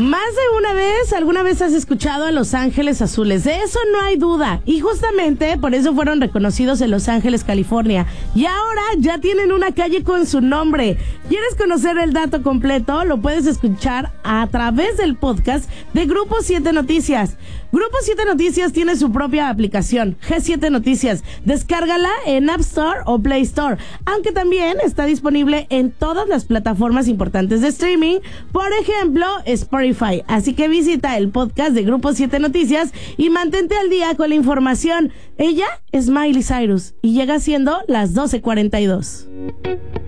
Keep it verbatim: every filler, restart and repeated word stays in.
Más de una vez, alguna vez has escuchado a Los Ángeles Azules, de eso no hay duda, y justamente por eso fueron reconocidos en Los Ángeles, California, y ahora ya tienen una calle con su nombre. ¿Quieres conocer el dato completo? Lo puedes escuchar a través del podcast de Grupo siete Noticias. Grupo siete Noticias tiene su propia aplicación, G siete Noticias. Descárgala en App Store o Play Store, aunque también está disponible en todas las plataformas importantes de streaming, por ejemplo, Spotify. Así que visita el podcast de Grupo siete Noticias y mantente al día con la información. Ella es Miley Cyrus y llega siendo las doce cuarenta y dos.